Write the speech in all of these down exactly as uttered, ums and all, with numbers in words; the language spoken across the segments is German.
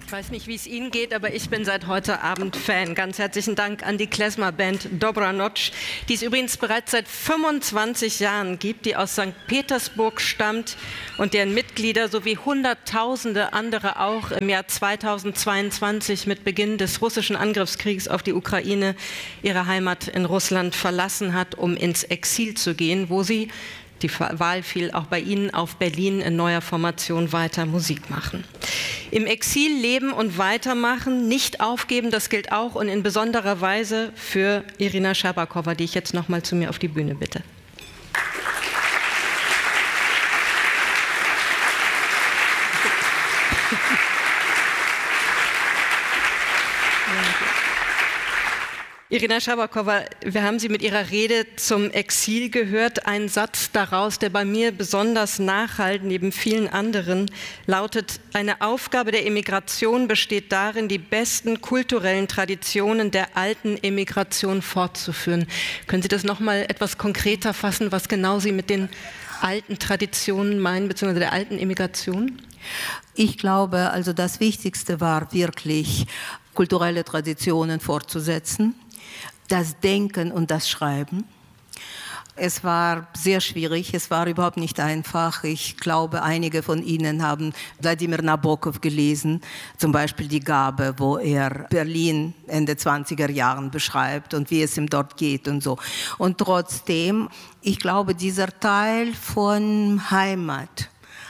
Ich weiß nicht, wie es Ihnen geht, aber ich bin seit heute Abend Fan. Ganz herzlichen Dank an die Klezmer-Band Dobra Noc, die es übrigens bereits seit fünfundzwanzig Jahren gibt, die aus Sankt Petersburg stammt und deren Mitglieder sowie Hunderttausende andere auch im Jahr zweitausendzweiundzwanzig mit Beginn des russischen Angriffskriegs auf die Ukraine ihre Heimat in Russland verlassen hat, um ins Exil zu gehen, wo sie, die Wahl fiel auch bei Ihnen, auf Berlin in neuer Formation weiter Musik machen. Im Exil leben und weitermachen, nicht aufgeben, das gilt auch und in besonderer Weise für Irina Scherbakowa, die ich jetzt noch mal zu mir auf die Bühne bitte. Irina Scherbakowa, wir haben Sie mit Ihrer Rede zum Exil gehört. Ein Satz daraus, der bei mir besonders nachhallt, neben vielen anderen, lautet: Eine Aufgabe der Emigration besteht darin, die besten kulturellen Traditionen der alten Emigration fortzuführen. Können Sie das noch mal etwas konkreter fassen, was genau Sie mit den alten Traditionen meinen, beziehungsweise der alten Emigration? Ich glaube, also das Wichtigste war wirklich, kulturelle Traditionen fortzusetzen. Das Denken und das Schreiben. Es war sehr schwierig, es war überhaupt nicht einfach. Ich glaube, einige von Ihnen haben Wladimir Nabokov gelesen, zum Beispiel Die Gabe, wo er Berlin Ende zwanziger Jahren beschreibt und wie es ihm dort geht und so. Und trotzdem, ich glaube, dieser Teil von Heimat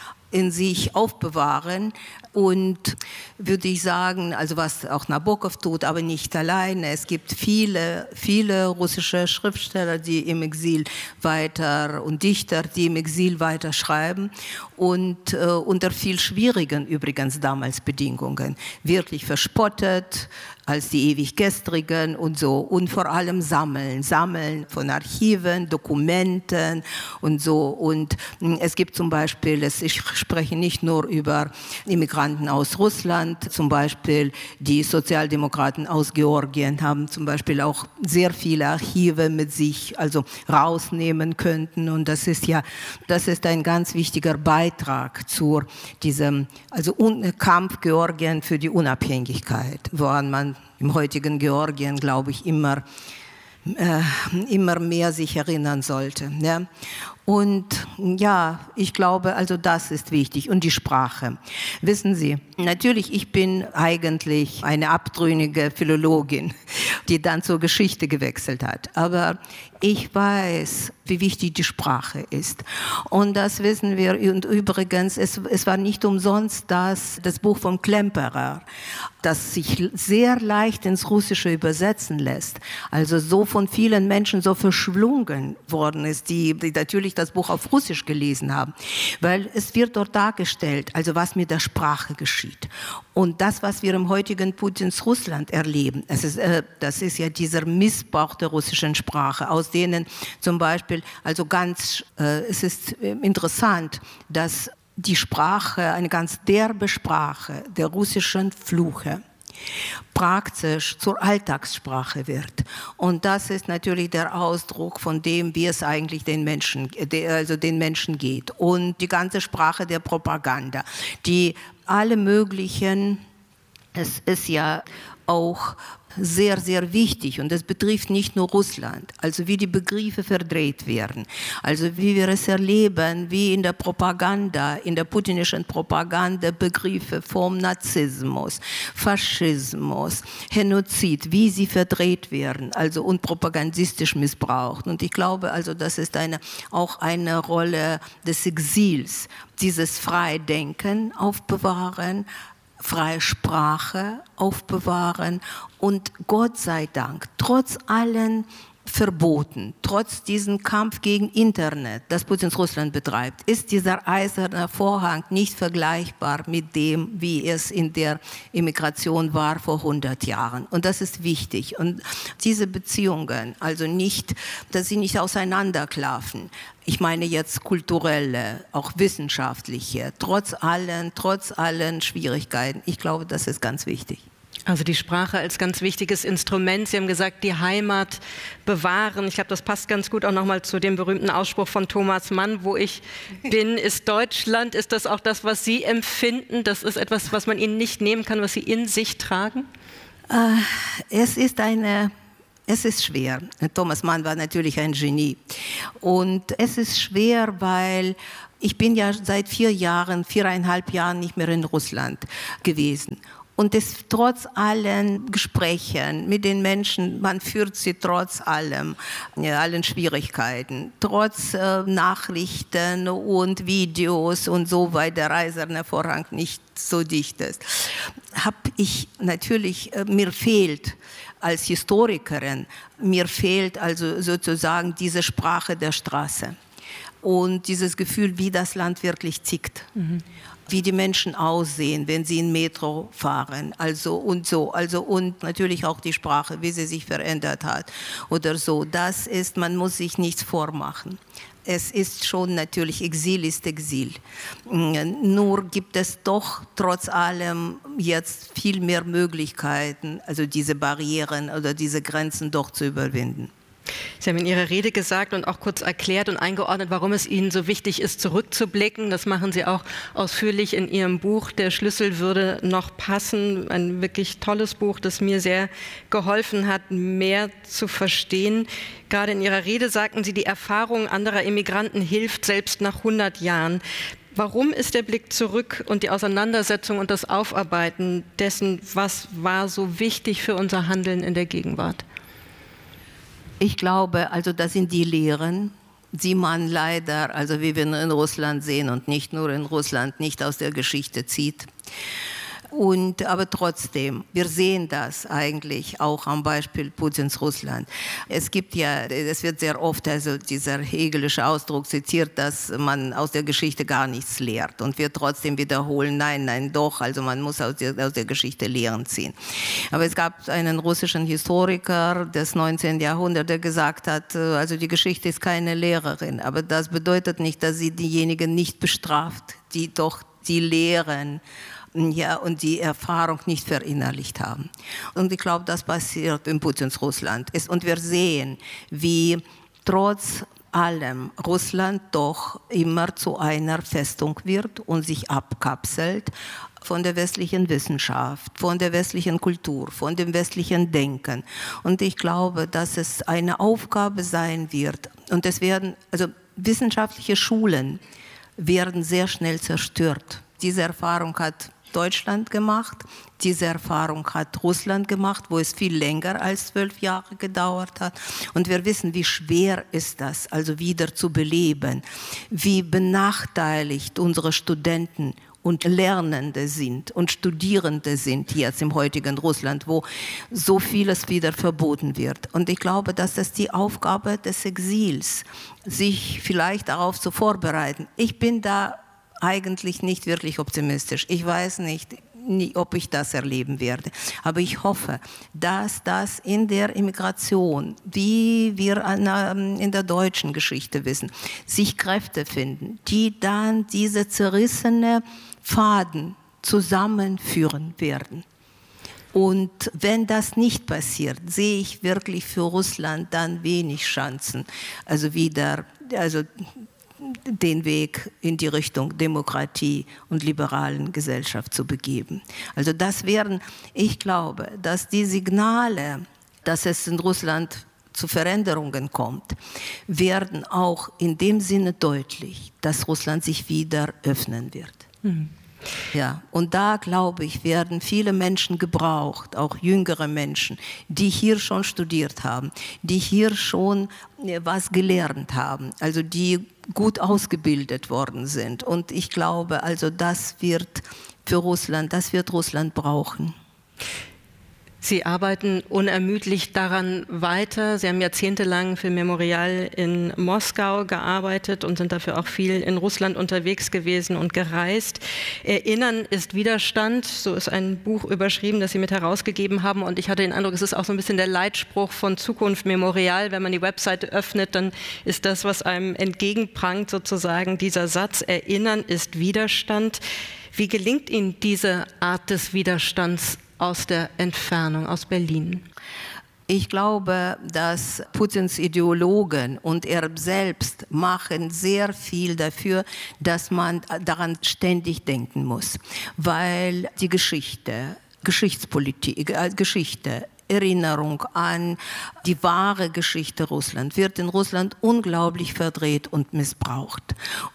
in sich aufbewahren und würde ich sagen, also was auch Nabokov tut, aber nicht alleine. Es gibt viele, viele russische Schriftsteller, die im Exil weiter und Dichter, die im Exil weiter schreiben und äh, unter viel schwierigen übrigens damals Bedingungen, wirklich verspottet als die ewig Gestrigen und so, und vor allem sammeln, sammeln von Archiven, Dokumenten und so. Und es gibt zum Beispiel, ich spreche nicht nur über Immigranten aus Russland, zum Beispiel die Sozialdemokraten aus Georgien haben zum Beispiel auch sehr viele Archive mit sich, also rausnehmen könnten, und das ist ja, das ist ein ganz wichtiger Beitrag zu diesem, also Kampf Georgien für die Unabhängigkeit, woran man im heutigen Georgien, glaube ich, immer, äh, immer mehr sich erinnern sollte. Ja? Und ja, ich glaube, also das ist wichtig. Und die Sprache. Wissen Sie, natürlich, ich bin eigentlich eine abtrünnige Philologin, die dann zur Geschichte gewechselt hat. Aber ich weiß, wie wichtig die Sprache ist. Und das wissen wir. Und übrigens, es, es war nicht umsonst das, das Buch von Klemperer, das sich sehr leicht ins Russische übersetzen lässt. Also so von vielen Menschen so verschlungen worden ist, die, die natürlich das Buch auf Russisch gelesen haben. Weil es wird dort dargestellt, also was mit der Sprache geschieht. Und das, was wir im heutigen Putins Russland erleben, es ist, äh, das ist ja dieser Missbrauch der russischen Sprache, aus denen zum Beispiel, also ganz, äh, es ist interessant, dass die Sprache, eine ganz derbe Sprache der russischen Flüche, praktisch zur Alltagssprache wird. Und das ist natürlich der Ausdruck von dem, wie es eigentlich den Menschen, also den Menschen geht. Und die ganze Sprache der Propaganda, die alle möglichen, es ist ja auch sehr, sehr wichtig, und das betrifft nicht nur Russland, also wie die Begriffe verdreht werden, also wie wir es erleben, wie in der Propaganda, in der putinischen Propaganda Begriffe vom Narzissmus, Faschismus, Genozid, wie sie verdreht werden, also und propagandistisch missbraucht. Und ich glaube, also das ist eine, auch eine Rolle des Exils, dieses Freidenken aufbewahren, freie Sprache aufbewahren und Gott sei Dank, trotz allen Verboten, trotz diesem Kampf gegen Internet, das Putins Russland betreibt, ist dieser eiserne Vorhang nicht vergleichbar mit dem, wie es in der Immigration war vor hundert Jahren. Und das ist wichtig. Und diese Beziehungen, also nicht, dass sie nicht auseinanderklaffen. Ich meine jetzt kulturelle, auch wissenschaftliche, trotz allen, trotz allen Schwierigkeiten. Ich glaube, das ist ganz wichtig. Also die Sprache als ganz wichtiges Instrument. Sie haben gesagt, die Heimat bewahren. Ich glaube, das passt ganz gut auch nochmal zu dem berühmten Ausspruch von Thomas Mann: Wo ich bin, ist Deutschland. Ist das auch das, was Sie empfinden? Das ist etwas, was man Ihnen nicht nehmen kann, was Sie in sich tragen? Äh, es ist eine... Es ist schwer. Thomas Mann war natürlich ein Genie. Und es ist schwer, weil ich bin ja seit vier Jahren, viereinhalb Jahren nicht mehr in Russland gewesen. Und es, trotz allen Gesprächen mit den Menschen, man führt sie trotz allem, ja, allen Schwierigkeiten, trotz äh, Nachrichten und Videos und so, weil der Eiserne Vorhang nicht so dicht ist, habe ich natürlich, äh, mir fehlt als Historikerin, mir fehlt also sozusagen diese Sprache der Straße und dieses Gefühl, wie das Land wirklich tickt. Mhm. Wie die Menschen aussehen, wenn sie in Metro fahren, also und so, also und natürlich auch die Sprache, wie sie sich verändert hat oder so. Das ist, man muss sich nichts vormachen. Es ist schon natürlich, Exil ist Exil. Nur gibt es doch trotz allem jetzt viel mehr Möglichkeiten, also diese Barrieren oder diese Grenzen doch zu überwinden. Sie haben in Ihrer Rede gesagt und auch kurz erklärt und eingeordnet, warum es Ihnen so wichtig ist, zurückzublicken. Das machen Sie auch ausführlich in Ihrem Buch Der Schlüssel würde noch passen. Ein wirklich tolles Buch, das mir sehr geholfen hat, mehr zu verstehen. Gerade in Ihrer Rede sagten Sie, die Erfahrung anderer Immigranten hilft selbst nach hundert Jahren. Warum ist der Blick zurück und die Auseinandersetzung und das Aufarbeiten dessen, was war so wichtig für unser Handeln in der Gegenwart? Ich glaube, also das sind die Lehren, die man leider, also wie wir in Russland sehen und nicht nur in Russland, nicht aus der Geschichte zieht. Und, aber trotzdem, wir sehen das eigentlich auch am Beispiel Putins Russland. Es gibt ja, es wird sehr oft also dieser hegelische Ausdruck zitiert, dass man aus der Geschichte gar nichts lehrt und wir trotzdem wiederholen, nein, nein, doch, also man muss aus der, aus der Geschichte Lehren ziehen. Aber es gab einen russischen Historiker des neunzehnten Jahrhunderts, der gesagt hat, also die Geschichte ist keine Lehrerin, aber das bedeutet nicht, dass sie diejenigen nicht bestraft, die doch die Lehren, ja, und die Erfahrung nicht verinnerlicht haben. Und ich glaube, das passiert in Putins Russland. Und wir sehen, wie trotz allem Russland doch immer zu einer Festung wird und sich abkapselt von der westlichen Wissenschaft, von der westlichen Kultur, von dem westlichen Denken. Und ich glaube, dass es eine Aufgabe sein wird. Und es werden, also wissenschaftliche Schulen werden sehr schnell zerstört. Diese Erfahrung hat Deutschland gemacht, diese Erfahrung hat Russland gemacht, wo es viel länger als zwölf Jahre gedauert hat. Und wir wissen, wie schwer ist das, also wieder zu beleben, wie benachteiligt unsere Studenten und Lernende sind und Studierende sind jetzt im heutigen Russland, wo so vieles wieder verboten wird. Und ich glaube, dass das die Aufgabe des Exils, sich vielleicht darauf zu vorbereiten. Ich bin da eigentlich nicht wirklich optimistisch. Ich weiß nicht, ob ich das erleben werde. Aber ich hoffe, dass das in der Immigration, wie wir in der deutschen Geschichte wissen, sich Kräfte finden, die dann diese zerrissene Faden zusammenführen werden. Und wenn das nicht passiert, sehe ich wirklich für Russland dann wenig Chancen, also wieder, also den Weg in die Richtung Demokratie und liberalen Gesellschaft zu begeben. Also das wären, ich glaube, dass die Signale, dass es in Russland zu Veränderungen kommt, werden auch in dem Sinne deutlich, dass Russland sich wieder öffnen wird. Mhm. Ja, und da, glaube ich, werden viele Menschen gebraucht, auch jüngere Menschen, die hier schon studiert haben, die hier schon was gelernt haben, also die gut ausgebildet worden sind. Und ich glaube, also das wird für Russland, das wird Russland brauchen. Sie arbeiten unermüdlich daran weiter. Sie haben jahrzehntelang für Memorial in Moskau gearbeitet und sind dafür auch viel in Russland unterwegs gewesen und gereist. Erinnern ist Widerstand, so ist ein Buch überschrieben, das Sie mit herausgegeben haben. Und ich hatte den Eindruck, es ist auch so ein bisschen der Leitspruch von Zukunft Memorial. Wenn man die Webseite öffnet, dann ist das, was einem entgegenprangt, sozusagen dieser Satz, Erinnern ist Widerstand. Wie gelingt Ihnen diese Art des Widerstands aus der Entfernung, aus Berlin? Ich glaube, dass Putins Ideologen und er selbst machen sehr viel dafür, dass man daran ständig denken muss, weil die Geschichte, Geschichtspolitik, äh, Geschichte, Erinnerung an die wahre Geschichte Russlands wird in Russland unglaublich verdreht und missbraucht.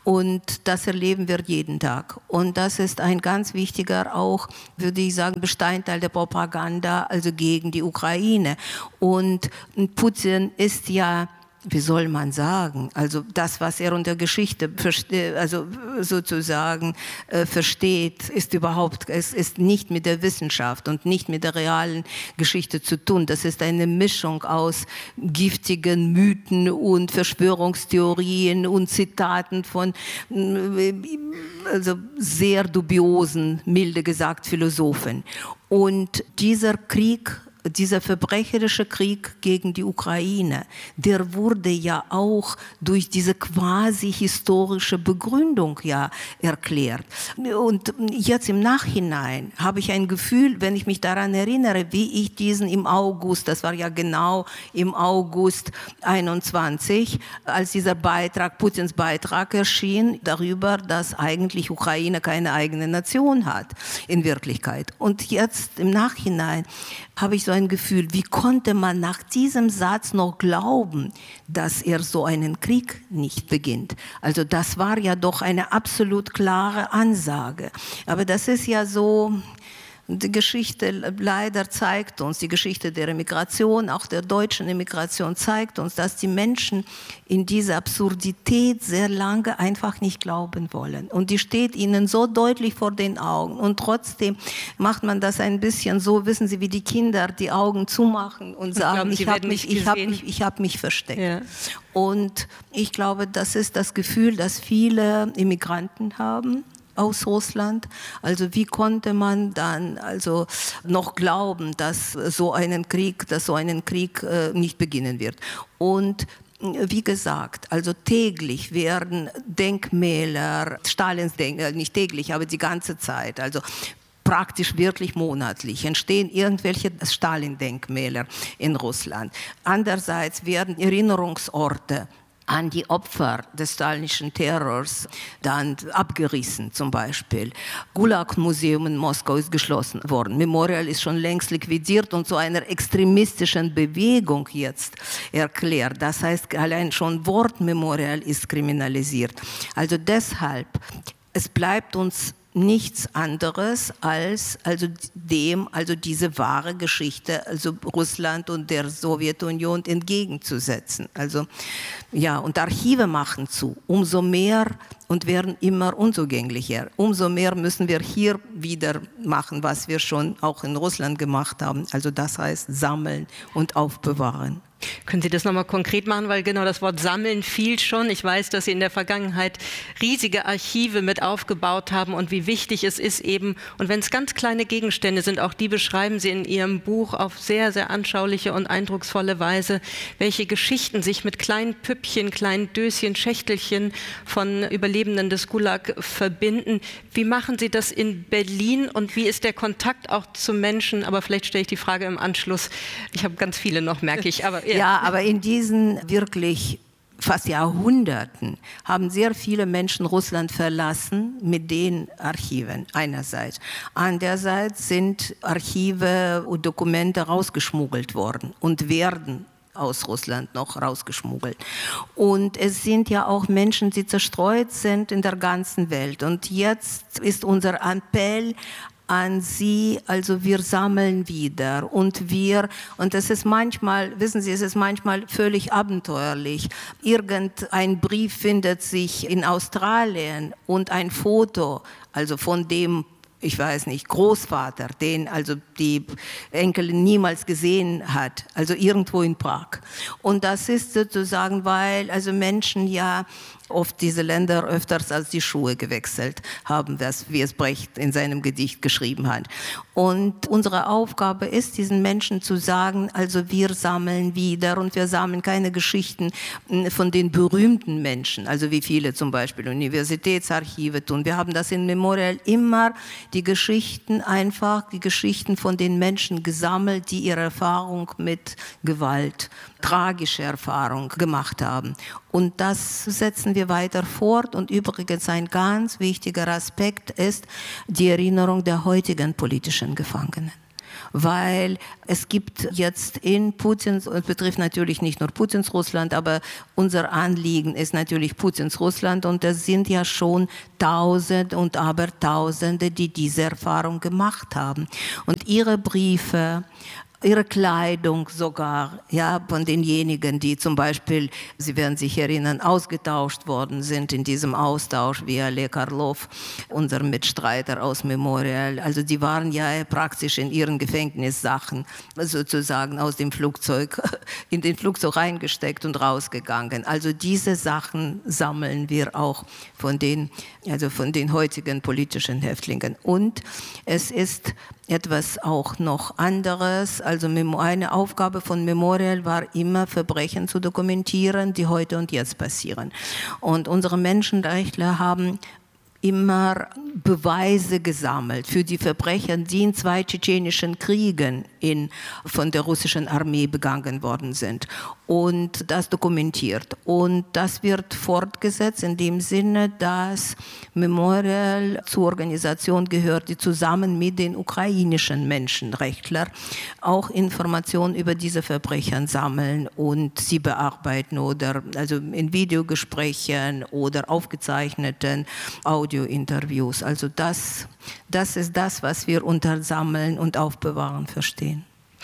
Und das erleben wir jeden Tag. Und das ist ein ganz wichtiger, auch würde ich sagen, Bestandteil der Propaganda, also gegen die Ukraine. Und Putin ist ja, wie soll man sagen, also das, was er unter Geschichte also sozusagen äh, versteht, ist überhaupt, es ist nicht mit der Wissenschaft und nicht mit der realen Geschichte zu tun. Das ist eine Mischung aus giftigen Mythen und Verschwörungstheorien und Zitaten von äh, also sehr dubiosen, milde gesagt, Philosophen. Und dieser Krieg, dieser verbrecherische Krieg gegen die Ukraine, der wurde ja auch durch diese quasi historische Begründung ja erklärt. Und jetzt im Nachhinein habe ich ein Gefühl, wenn ich mich daran erinnere, wie ich diesen im August, das war ja genau im August einundzwanzig, als dieser Beitrag, Putins Beitrag erschien, darüber, dass eigentlich Ukraine keine eigene Nation hat in Wirklichkeit. Und jetzt im Nachhinein habe ich so ein Gefühl, wie konnte man nach diesem Satz noch glauben, dass er so einen Krieg nicht beginnt? Also das war ja doch eine absolut klare Ansage. Aber das ist ja so, die Geschichte leider zeigt uns, die Geschichte der Immigration, auch der deutschen Immigration zeigt uns, dass die Menschen in diese Absurdität sehr lange einfach nicht glauben wollen. Und die steht ihnen so deutlich vor den Augen. Und trotzdem macht man das ein bisschen so, wissen Sie, wie die Kinder die Augen zumachen und sagen, ich habe mich, ich hab mich, ich hab mich versteckt. Ja. Und ich glaube, das ist das Gefühl, das viele Immigranten haben aus Russland. Also wie konnte man dann also noch glauben, dass so einen Krieg, dass so einen Krieg äh, nicht beginnen wird? Und wie gesagt, also täglich werden Denkmäler, Stalins Denkmäler, nicht täglich, aber die ganze Zeit, also praktisch wirklich monatlich entstehen irgendwelche Stalin-Denkmäler in Russland. Andererseits werden Erinnerungsorte an die Opfer des stalinischen Terrors dann abgerissen, zum Beispiel. Gulag-Museum in Moskau ist geschlossen worden. Memorial ist schon längst liquidiert und zu einer extremistischen Bewegung jetzt erklärt. Das heißt, allein schon Wort Memorial ist kriminalisiert. Also deshalb, es bleibt uns nichts anderes als also dem, also diese wahre Geschichte, also Russland und der Sowjetunion entgegenzusetzen. Also ja, und Archive machen zu, umso mehr und werden immer unzugänglicher. Umso mehr müssen wir hier wieder machen, was wir schon auch in Russland gemacht haben. Also das heißt sammeln und aufbewahren. Können Sie das nochmal konkret machen, weil genau das Wort Sammeln fiel schon. Ich weiß, dass Sie in der Vergangenheit riesige Archive mit aufgebaut haben und wie wichtig es ist eben, und wenn es ganz kleine Gegenstände sind, auch die beschreiben Sie in Ihrem Buch auf sehr, sehr anschauliche und eindrucksvolle Weise, welche Geschichten sich mit kleinen Püppchen, kleinen Döschen, Schächtelchen von Überlebenden des Gulag verbinden. Wie machen Sie das in Berlin und wie ist der Kontakt auch zu Menschen? Aber vielleicht stelle ich die Frage im Anschluss. Ich habe ganz viele noch, merke ich. Aber ja. ja, aber in diesen wirklich fast Jahrhunderten haben sehr viele Menschen Russland verlassen mit den Archiven einerseits. Andererseits sind Archive und Dokumente rausgeschmuggelt worden und werden aus Russland noch rausgeschmuggelt. Und es sind ja auch Menschen, die zerstreut sind in der ganzen Welt. Und jetzt ist unser Appell an Sie, also wir sammeln wieder und wir, und es ist manchmal, wissen Sie, es ist manchmal völlig abenteuerlich. Irgendein Brief findet sich in Australien und ein Foto, also von dem, ich weiß nicht, Großvater, den also die Enkelin niemals gesehen hat, also irgendwo in Prag. Und das ist sozusagen, weil also Menschen ja oft diese Länder öfters als die Schuhe gewechselt haben, das, wie es Brecht in seinem Gedicht geschrieben hat. Und unsere Aufgabe ist, diesen Menschen zu sagen, also wir sammeln wieder und wir sammeln keine Geschichten von den berühmten Menschen, also wie viele zum Beispiel Universitätsarchive tun. Wir haben das in Memorial immer, die Geschichten einfach, die Geschichten von den Menschen gesammelt, die ihre Erfahrung mit Gewalt, tragische Erfahrung gemacht haben. Und das setzen wir weiter fort. Und übrigens ein ganz wichtiger Aspekt ist die Erinnerung der heutigen politischen Gefangenen. Weil es gibt jetzt in Putins, und es betrifft natürlich nicht nur Putins Russland, aber unser Anliegen ist natürlich Putins Russland und es sind ja schon Tausende und Abertausende, die diese Erfahrung gemacht haben. Und ihre Briefe, ihre Kleidung sogar, ja, von denjenigen, die zum Beispiel, Sie werden sich erinnern, ausgetauscht worden sind in diesem Austausch, wie Oleg Karlov, unser Mitstreiter aus Memorial. Also die waren ja praktisch in ihren Gefängnissachen sozusagen aus dem Flugzeug, in den Flugzeug reingesteckt und rausgegangen. Also diese Sachen sammeln wir auch von den, also von den heutigen politischen Häftlingen. Und es ist etwas auch noch anderes. Also eine Aufgabe von Memorial war immer, Verbrechen zu dokumentieren, die heute und jetzt passieren. Und unsere Menschenrechtler haben immer Beweise gesammelt für die Verbrechen, die in zwei tschetschenischen Kriegen in, von der russischen Armee begangen worden sind. Und das dokumentiert. Und das wird fortgesetzt in dem Sinne, dass Memorial zur Organisation gehört, die zusammen mit den ukrainischen Menschenrechtlern auch Informationen über diese Verbrechen sammeln und sie bearbeiten oder also in Videogesprächen oder aufgezeichneten Audiointerviews. Also das, das ist das, was wir unter Sammeln und Aufbewahren verstehen.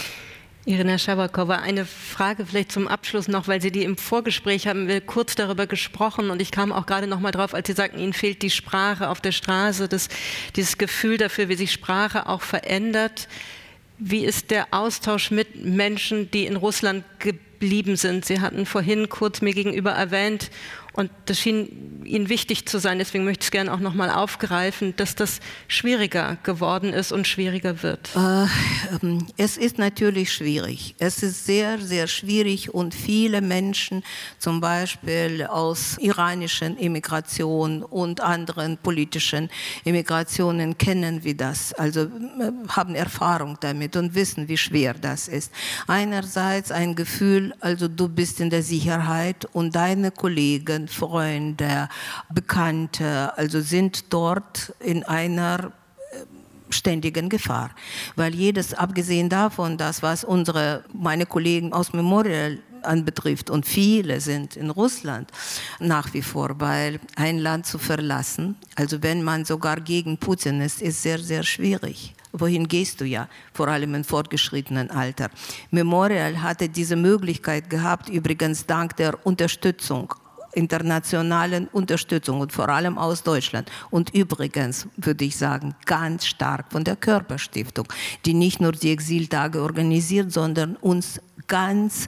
Irina Schabakowa, eine Frage vielleicht zum Abschluss noch, weil Sie die im Vorgespräch haben wir kurz darüber gesprochen und ich kam auch gerade noch mal drauf, als Sie sagten, Ihnen fehlt die Sprache auf der Straße, das, dieses Gefühl dafür, wie sich Sprache auch verändert. Wie ist der Austausch mit Menschen, die in Russland geblieben sind? Sie hatten vorhin kurz mir gegenüber erwähnt, und das schien Ihnen wichtig zu sein, deswegen möchte ich es gerne auch noch mal aufgreifen, dass das schwieriger geworden ist und schwieriger wird. Äh, es ist natürlich schwierig. Es ist sehr, sehr schwierig und viele Menschen, zum Beispiel aus iranischen Immigration und anderen politischen Immigrationen, kennen wie das, also haben Erfahrung damit und wissen, wie schwer das ist. Einerseits ein Gefühl, also du bist in der Sicherheit und deine Kollegen, Freunde, Bekannte, also sind dort in einer ständigen Gefahr. Weil jedes, abgesehen davon, das was unsere, meine Kollegen aus Memorial anbetrifft und viele sind in Russland nach wie vor, weil ein Land zu verlassen, also wenn man sogar gegen Putin ist, ist sehr, sehr schwierig. Wohin gehst du ja, vor allem im fortgeschrittenen Alter? Memorial hatte diese Möglichkeit gehabt, übrigens dank der Unterstützung internationalen Unterstützung und vor allem aus Deutschland. Und übrigens würde ich sagen, ganz stark von der Körperstiftung, die nicht nur die Exiltage organisiert, sondern uns ganz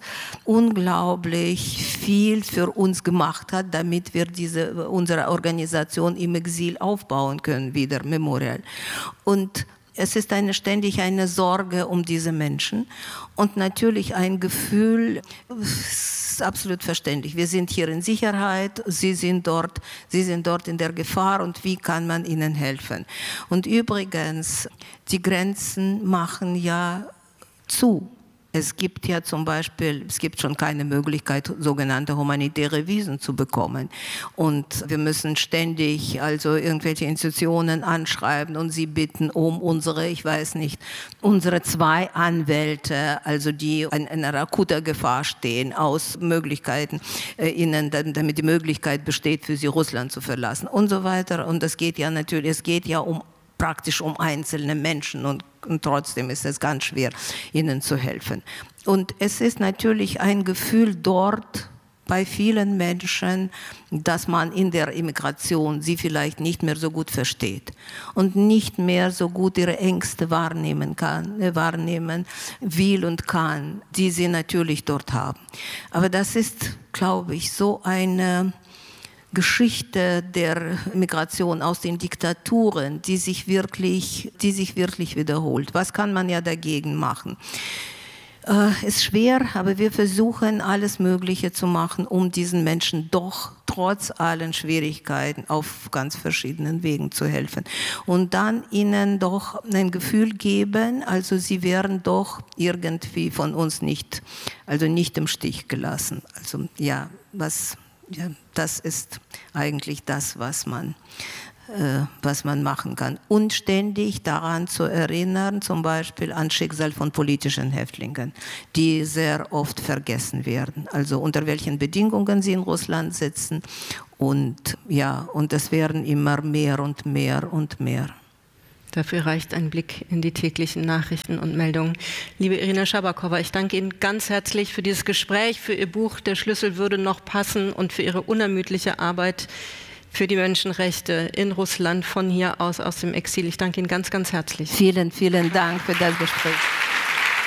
unglaublich viel für uns gemacht hat, damit wir diese, unsere Organisation im Exil aufbauen können, wieder Memorial. Und es ist eine, ständig eine Sorge um diese Menschen und natürlich ein Gefühl, ist absolut verständlich. Wir sind hier in Sicherheit, sie sind dort, sie sind dort in der Gefahr und wie kann man ihnen helfen? Und übrigens, die Grenzen machen ja zu. Es gibt ja zum Beispiel, es gibt schon keine Möglichkeit, sogenannte humanitäre Visen zu bekommen. Und wir müssen ständig also irgendwelche Institutionen anschreiben und sie bitten um unsere, ich weiß nicht, unsere zwei Anwälte, also die in einer akuten Gefahr stehen, aus Möglichkeiten, äh, ihnen, damit die Möglichkeit besteht, für sie Russland zu verlassen und so weiter. Und es geht ja natürlich, es geht ja um praktisch um einzelne Menschen und, und trotzdem ist es ganz schwer, ihnen zu helfen. Und es ist natürlich ein Gefühl dort bei vielen Menschen, dass man in der Immigration sie vielleicht nicht mehr so gut versteht und nicht mehr so gut ihre Ängste wahrnehmen kann, wahrnehmen will und kann, die sie natürlich dort haben. Aber das ist, glaube ich, so eine Geschichte der Migration aus den Diktaturen, die sich wirklich, die sich wirklich wiederholt. Was kann man ja dagegen machen? Äh, ist schwer, aber wir versuchen alles Mögliche zu machen, um diesen Menschen doch trotz allen Schwierigkeiten auf ganz verschiedenen Wegen zu helfen. Und dann ihnen doch ein Gefühl geben, also sie werden doch irgendwie von uns nicht, also nicht im Stich gelassen. Also ja, was... Ja, das ist eigentlich das, was man, äh, was man machen kann. Und ständig daran zu erinnern, zum Beispiel an Schicksal von politischen Häftlingen, die sehr oft vergessen werden. Also unter welchen Bedingungen sie in Russland sitzen. Und ja, und es werden immer mehr und mehr und mehr. Dafür reicht ein Blick in die täglichen Nachrichten und Meldungen. Liebe Irina Schabakowa, ich danke Ihnen ganz herzlich für dieses Gespräch, für Ihr Buch Der Schlüssel würde noch passen und für Ihre unermüdliche Arbeit für die Menschenrechte in Russland von hier aus, aus dem Exil. Ich danke Ihnen ganz, ganz herzlich. Vielen, vielen Dank für das Gespräch.